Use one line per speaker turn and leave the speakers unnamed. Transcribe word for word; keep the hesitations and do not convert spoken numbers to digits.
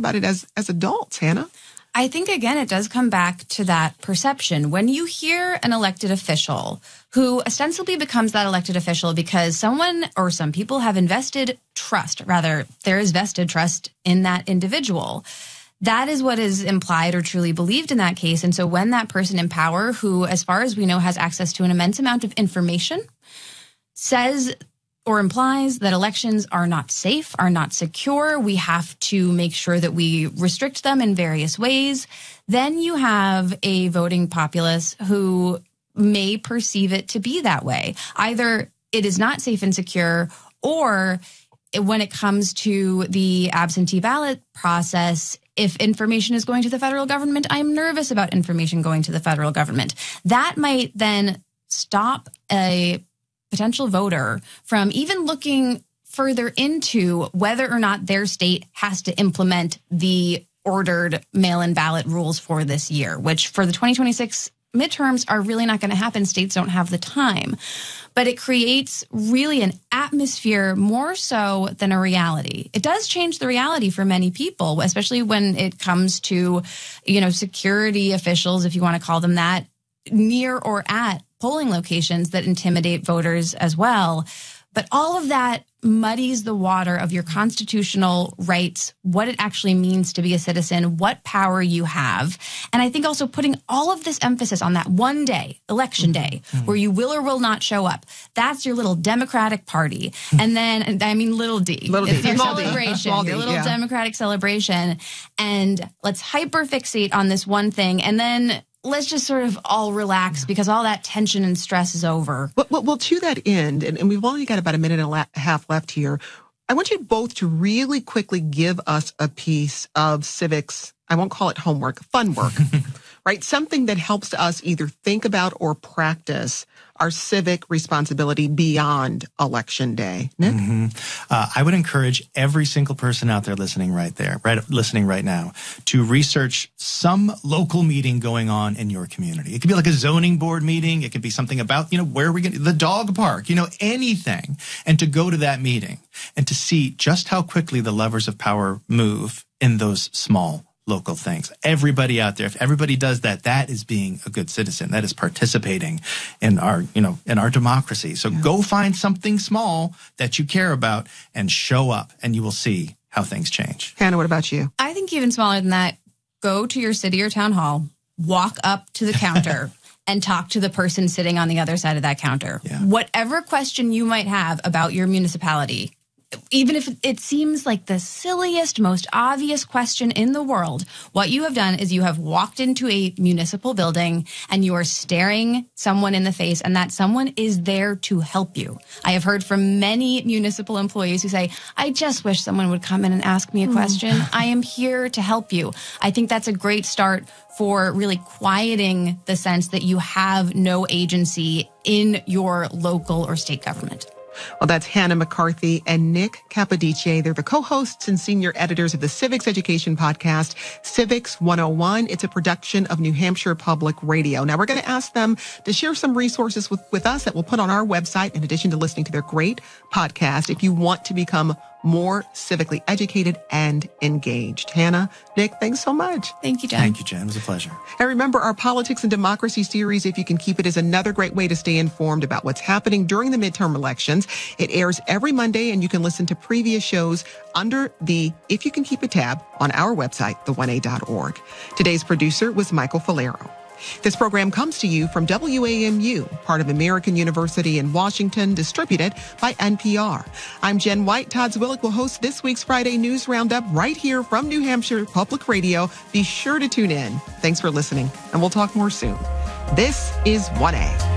about it as, as adults, Hannah?
I think, again, it does come back to that perception. When you hear an elected official who ostensibly becomes that elected official because someone or some people have invested trust, rather, there is vested trust in that individual, that is what is implied or truly believed in that case. And so when that person in power, who, as far as we know, has access to an immense amount of information, says or implies that elections are not safe, are not secure, we have to make sure that we restrict them in various ways, then you have a voting populace who may perceive it to be that way. Either it is not safe and secure, or when it comes to the absentee ballot process, if information is going to the federal government, I'm nervous about information going to the federal government. That might then stop a potential voter from even looking further into whether or not their state has to implement the ordered mail-in ballot rules for this year, which for the twenty twenty-six midterms are really not going to happen. States don't have the time. But it creates really an atmosphere more so than a reality. It does change the reality for many people, especially when it comes to, you know, security officials, if you want to call them that, near or at polling locations that intimidate voters as well. But all of that muddies the water of your constitutional rights, what it actually means to be a citizen, what power you have. And I think also putting all of this emphasis on that one day, election day, mm-hmm. where you will or will not show up. That's your little Democratic Party. And then, I mean, little d.
Little d.
It's your
Small
celebration,
Small
your
d,
little
yeah.
Democratic celebration. And let's hyper-fixate on this one thing. And then let's just sort of all relax because all that tension and stress is over.
Well, well, well to that end, and, and we've only got about a minute and a la- half left here, I want you both to really quickly give us a piece of civics, I won't call it homework, fun work, right? Something that helps us either think about or practice our civic responsibility beyond Election Day. Nick?
Mm-hmm. Uh, I would encourage every single person out there listening right there, right, listening right now, to research some local meeting going on in your community. It could be like a zoning board meeting. It could be something about, you know, where are we going to, the dog park, you know, anything. And to go to that meeting and to see just how quickly the levers of power move in those small local things. Everybody out there, if everybody does that, that is being a good citizen. That is participating in our, you know, in our democracy. So yeah. Go find something small that you care about and show up, and you will see how things change.
Hannah, what about you?
I think even smaller than that, go to your city or town hall, walk up to the counter and talk to the person sitting on the other side of that counter.
Yeah.
Whatever question you might have about your municipality, even if it seems like the silliest, most obvious question in the world, what you have done is you have walked into a municipal building and you are staring someone in the face, and that someone is there to help you. I have heard from many municipal employees who say, I just wish someone would come in and ask me a question. I am here to help you. I think that's a great start for really quieting the sense that you have no agency in your local or state government.
Well, that's Hannah McCarthy and Nick Capodice. They're the co-hosts and senior editors of the Civics Education podcast, Civics one oh one. It's a production of New Hampshire Public Radio. Now, we're going to ask them to share some resources with, with us that we'll put on our website in addition to listening to their great podcast if you want to become more civically educated and engaged. Hannah, Nick, thanks so much.
Thank you, Jen.
Thank you, Jen. It was a pleasure.
And remember, our Politics and Democracy series, If You Can Keep It, is another great way to stay informed about what's happening during the midterm elections. It airs every Monday, and you can listen to previous shows under the If You Can Keep It tab on our website, the one a dot org. Today's producer was Michael Falero. This program comes to you from W A M U, part of American University in Washington, distributed by N P R. I'm Jen White. Todd Zwillick will host this week's Friday News Roundup right here from New Hampshire Public Radio. Be sure to tune in. Thanks for listening, and we'll talk more soon. This is one A.